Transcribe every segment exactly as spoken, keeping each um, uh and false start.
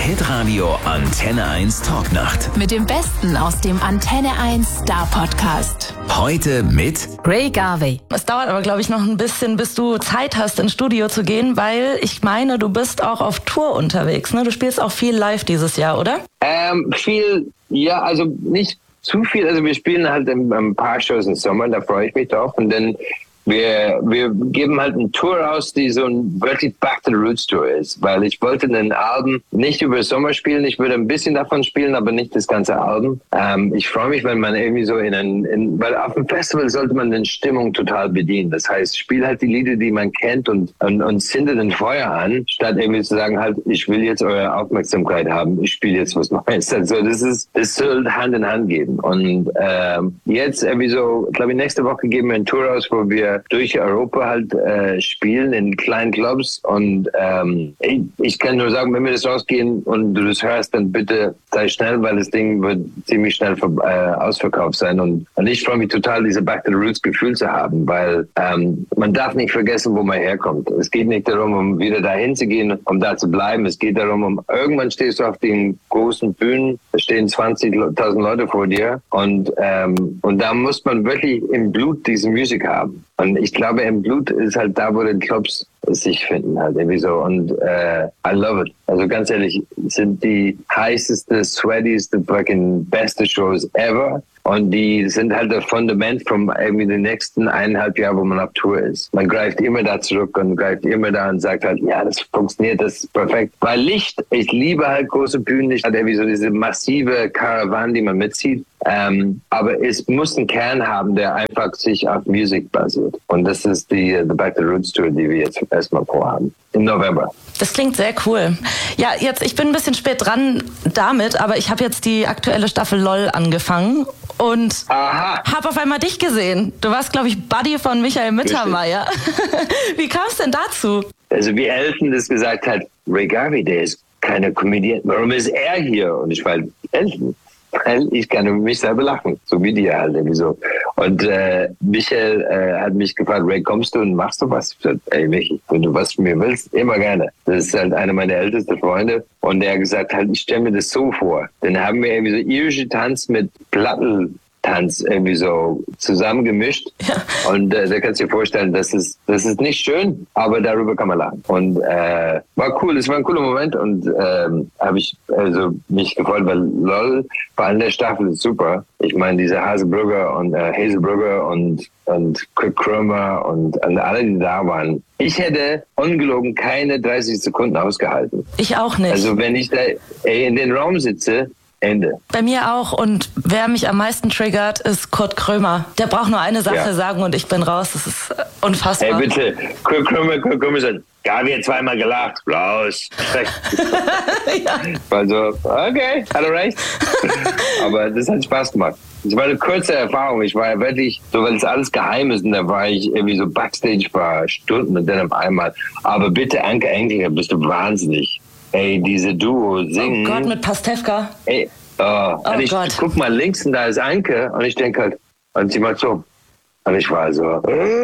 Hitradio Antenne eins Talknacht. Mit dem Besten aus dem Antenne eins Star Podcast. Heute mit Ray Garvey. Es dauert aber, glaube ich, noch ein bisschen, bis du Zeit hast, ins Studio zu gehen, weil ich meine, du bist auch auf Tour unterwegs, ne? Du spielst auch viel live dieses Jahr, oder? Ähm, viel, ja, also nicht zu viel. Also wir spielen halt ein, ein paar Shows im Sommer, da freue ich mich drauf. Und dann wir, wir geben halt eine Tour aus, die so ein wirklich Back to the Roots Tour ist. Weil ich wollte ein Album nicht über Sommer spielen. Ich würde ein bisschen davon spielen, aber nicht das ganze Album. Ähm, ich freue mich, wenn man irgendwie so in ein, in, weil auf dem Festival sollte man die Stimmung total bedienen. Das heißt, spiel halt die Lieder, die man kennt und, und, und zündet ein Feuer an, statt irgendwie zu sagen halt, ich will jetzt eure Aufmerksamkeit haben, ich spiele jetzt was Neues. Also das ist, das soll Hand in Hand gehen. Und ähm, jetzt irgendwie so, glaube ich, nächste Woche geben wir eine Tour aus, wo wir durch Europa halt äh, spielen in kleinen Clubs und ähm, ich, ich kann nur sagen, wenn wir das rausgehen und du das hörst, dann bitte sei schnell, weil das Ding wird ziemlich schnell ver- äh, ausverkauft sein und, und ich freue mich total, diese Back to the Roots Gefühl zu haben, weil ähm, man darf nicht vergessen, wo man herkommt. Es geht nicht darum, um wieder dahin zu gehen, um da zu bleiben. Es geht darum, um irgendwann stehst du auf den großen Bühnen, da stehen zwanzigtausend Leute vor dir und ähm, und da muss man wirklich im Blut diese Musik haben. Und ich glaube, im Blut ist halt da, wo die Clubs sich finden halt irgendwie so. Und äh, I love it. Also ganz ehrlich, sind die heißeste, sweatyste, fucking beste Shows ever. Und die sind halt das Fundament vom irgendwie den nächsten eineinhalb Jahren, wo man auf Tour ist. Man greift immer da zurück und greift immer da und sagt halt, ja, das funktioniert, das ist perfekt. Weil Licht, ich liebe halt große Bühnen, ich hatte irgendwie so diese massive Karawane, die man mitzieht. Ähm, aber es muss einen Kern haben, der einfach sich auf Musik basiert. Und das ist die The Back to the Roots Tour, die wir jetzt erstmal vorhaben. Im November. Das klingt sehr cool. Ja, jetzt, ich bin ein bisschen spät dran damit, aber ich habe jetzt die aktuelle Staffel LOL angefangen und habe auf einmal dich gesehen. Du warst, glaube ich, Buddy von Michael Mittermeier. Wie kam es denn dazu? Also wie Elton das gesagt hat, Ray Garvey, der ist keine Comedian. Warum ist er hier? Und ich war halt, Elton. Weil ich kann über mich selber lachen, so wie die halt irgendwie so. Und äh, Michael äh, hat mich gefragt, Ray, kommst du und machst du was? Ich gesagt, ey Michi, wenn du was von mir willst, immer gerne. Das ist halt einer meiner ältesten Freunde. Und der hat gesagt, halt, ich stelle mir das so vor. Dann haben wir irgendwie so irische Tanz mit Plattel. Tanz irgendwie so zusammengemischt. Ja. Und äh, da kannst du dir vorstellen, das ist, das ist nicht schön, aber darüber kann man lachen. Und äh, war cool, es war ein cooler Moment und ähm, habe ich also mich gefreut, weil LOL vor allem der Staffel ist super. Ich meine, diese Haselbrugger und äh, Hazelbrugger und und Quick Cromer und, und alle, die da waren. Ich hätte ungelogen keine dreißig Sekunden ausgehalten. Ich auch nicht. Also wenn ich da ey, in den Raum sitze, Ende. Bei mir auch. Und wer mich am meisten triggert, ist Kurt Krömer. Der braucht nur eine Sache ja. sagen und ich bin raus. Das ist unfassbar. Ey, bitte. Kurt Krömer, Kurt Krömer sagt, Gabi hat zweimal gelacht. Raus. ja. Also, okay, hat er recht. Aber das hat Spaß gemacht. Es war eine kurze Erfahrung. Ich war ja wirklich, so weil es alles geheim ist und da war ich irgendwie so Backstage war Stunden und dann auf einmal. Aber bitte, Anke Engelke, bist du wahnsinnig. Ey, diese Duo singen. Oh Gott, mit Pastewka. Ey, oh, oh und ich Gott. guck mal links und da ist Anke und ich denke halt, und sie macht so. Und ich war so,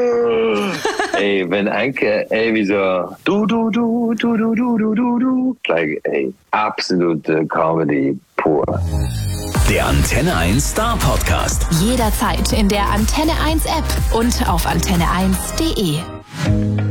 ey, wenn Anke, ey, wie so, du, du, du, du, du, du, du, du, du. Like, ey, absolute Comedy pur. Der Antenne eins Star Podcast. Jederzeit in der Antenne eins App und auf antenne eins punkt de.